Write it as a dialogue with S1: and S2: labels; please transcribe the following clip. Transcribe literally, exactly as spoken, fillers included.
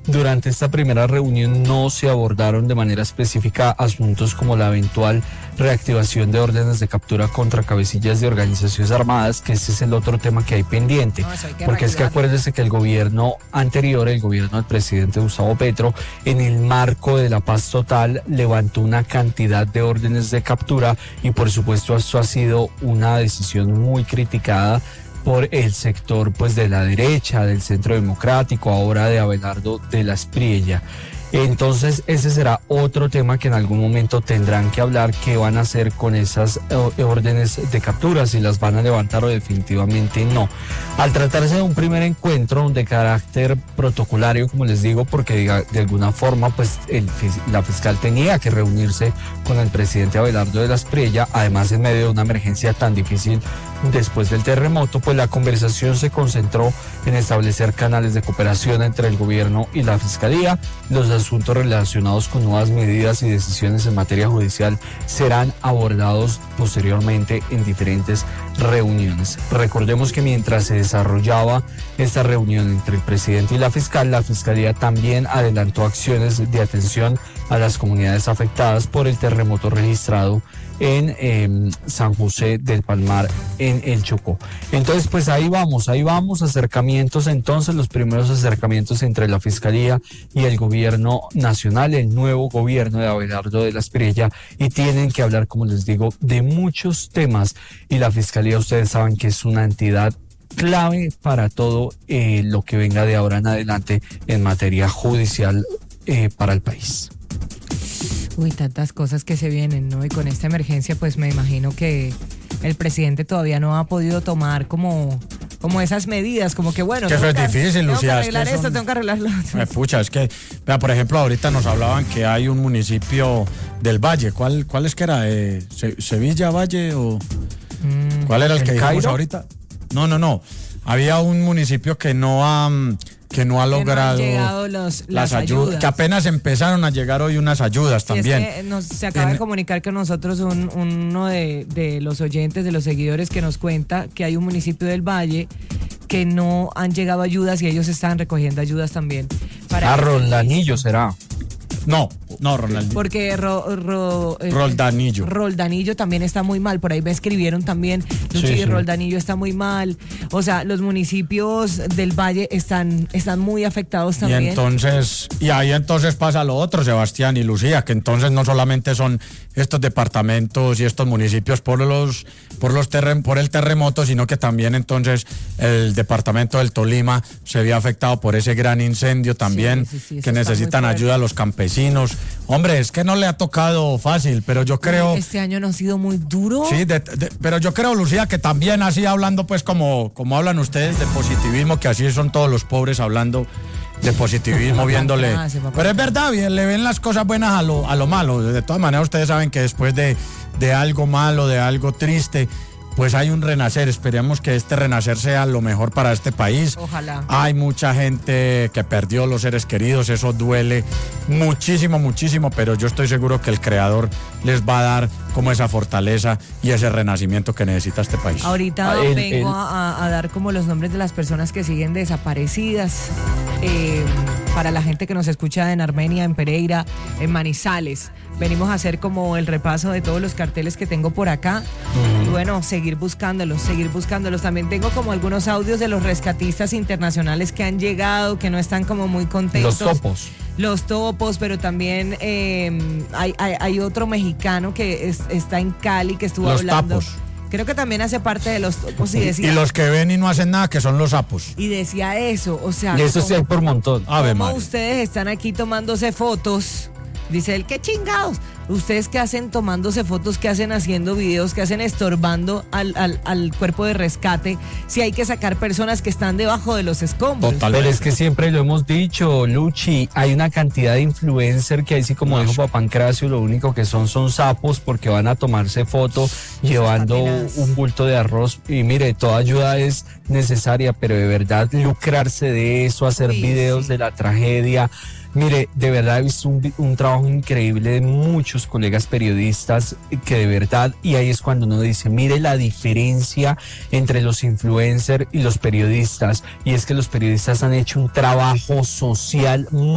S1: Durante esta primera reunión no se abordaron de manera específica asuntos como la eventual reactivación de órdenes de captura contra cabecillas de organizaciones armadas, que ese es el otro tema que hay pendiente, no, hay que porque es que acuérdese que el gobierno anterior, el gobierno del presidente Gustavo Petro, en el marco de la paz total, levantó una cantidad de órdenes de captura y por supuesto esto ha sido una decisión muy criticada por el sector pues de la derecha, del Centro Democrático, ahora de Abelardo de la Espriella. Entonces ese será otro tema que en algún momento tendrán que hablar, qué van a hacer con esas eh, órdenes de captura, si las van a levantar o definitivamente no. Al tratarse de un primer encuentro de carácter protocolario, como les digo, porque diga, de alguna forma pues el, la fiscal tenía que reunirse con el presidente Abelardo de la Espriella, además en medio de una emergencia tan difícil después del terremoto, pues la conversación se concentró en establecer canales de cooperación entre el gobierno y la fiscalía. Los asuntos relacionados con nuevas medidas y decisiones en materia judicial serán abordados posteriormente en diferentes reuniones. Recordemos que mientras se desarrollaba esta reunión entre el presidente y la fiscal, la fiscalía también adelantó acciones de atención a las comunidades afectadas por el terremoto registrado en eh, San José del Palmar, en el Chocó. Entonces, pues ahí vamos, ahí vamos, acercamientos entonces, los primeros acercamientos entre la Fiscalía y el gobierno nacional, el nuevo gobierno de Abelardo de la Espriella, y tienen que hablar, como les digo, de muchos temas, y la Fiscalía, ustedes saben que es una entidad clave para todo eh, lo que venga de ahora en adelante en materia judicial eh, para el país.
S2: Uy, tantas cosas que se vienen, ¿no? Y con esta emergencia, pues me imagino que el presidente todavía no ha podido tomar como, como esas medidas, como que bueno,
S3: que
S2: tengo
S3: es
S2: que,
S3: difícil,
S2: tengo
S3: Lucía,
S2: que arreglar
S3: es que
S2: esto,
S3: son...
S2: tengo que arreglar lo otro.
S3: Me pucha, es que, vea, por ejemplo, ahorita nos hablaban que hay un municipio del Valle, ¿cuál, cuál es que era? Eh, ¿Se, ¿Sevilla Valle o...? Mm, ¿Cuál era el, el que dijimos Cairo? Ahorita? No, no, no, había un municipio que no ha... que no ha logrado
S2: que no han llegado los, las,
S3: las ayudas, ayudas, que apenas empezaron a llegar hoy unas ayudas también.
S2: Es que nos, se acaba en... de comunicar con nosotros un, uno de, de los oyentes, de los seguidores, que nos cuenta que hay un municipio del Valle que no han llegado ayudas y ellos están recogiendo ayudas también.
S1: Para ah, Roldanillo será.
S3: No, no, Ronaldinho.
S2: Porque ro, ro, eh,
S3: Roldanillo.
S2: Roldanillo también está muy mal. Por ahí me escribieron también, Luchi, sí, sí. Roldanillo está muy mal. O sea, los municipios del Valle están, están muy afectados también.
S3: Y entonces, y ahí entonces pasa lo otro, Sebastián y Lucía, que entonces no solamente son estos departamentos y estos municipios por los, por los terrem, por el terremoto, sino que también entonces el departamento del Tolima se vio afectado por ese gran incendio también, sí, sí, sí, que necesitan ayuda a los campesinos. Hombre, es que no le ha tocado fácil, pero yo creo...
S2: Este año no ha sido muy duro.
S3: Sí, de, de, pero yo creo, Lucía, que también así hablando, pues como, como hablan ustedes de positivismo, que así son todos los pobres hablando de positivismo, viéndole... Pero es verdad, bien, le ven las cosas buenas a lo, a lo malo. De todas maneras, ustedes saben que después de, de algo malo, de algo triste, pues hay un renacer. Esperemos que este renacer sea lo mejor para este país.
S2: Ojalá.
S3: Hay mucha gente que perdió los seres queridos, eso duele muchísimo, muchísimo, pero yo estoy seguro que el Creador les va a dar como esa fortaleza y ese renacimiento que necesita este país.
S2: Ahorita ah, el, vengo el... A, a dar como los nombres de las personas que siguen desaparecidas, eh, para la gente que nos escucha en Armenia, en Pereira, en Manizales. Venimos a hacer como el repaso de todos los carteles que tengo por acá. Uh-huh. Y bueno, seguir buscándolos, seguir buscándolos. También tengo como algunos audios de los rescatistas internacionales que han llegado, que no están como muy contentos.
S1: Los topos.
S2: Los topos, pero también eh, hay, hay, hay otro mexicano que es, está en Cali, que estuvo
S3: los
S2: hablando.
S3: Tapos.
S2: Creo que también hace parte de los topos y decía...
S3: Y los que ven y no hacen nada, que son los sapos.
S2: Y decía eso, o sea...
S1: Y eso sí hay por montón.
S2: ¿Cómo ustedes están aquí tomándose fotos? Dice él, ¿qué chingados? Ustedes que hacen tomándose fotos, que hacen haciendo videos, que hacen estorbando al, al, al cuerpo de rescate, si hay que sacar personas que están debajo de los escombros.
S1: Total, pero es que siempre lo hemos dicho, Luchi, hay una cantidad de influencers que ahí sí, como dijo Papancracio, lo único que son son sapos porque van a tomarse fotos llevando un bulto de arroz. Y mire, toda ayuda es necesaria, pero de verdad lucrarse de eso, hacer sí, videos sí. de la tragedia. Mire, de verdad he visto un, un trabajo increíble de muchos colegas periodistas que de verdad, y ahí es cuando uno dice, mire la diferencia entre los influencers y los periodistas, y es que los periodistas han hecho un trabajo social muy